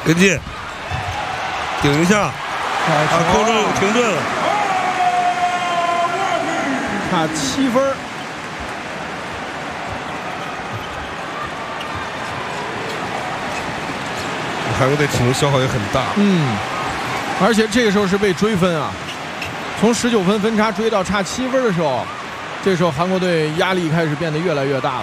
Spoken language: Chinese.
跟进，顶一下，控制停顿了， 差7分。 韩国队体能消耗也很大。 而且这个时候是被追分啊，从19分分差追到差7分的时候，这时候韩国队压力开始变得越来越大了。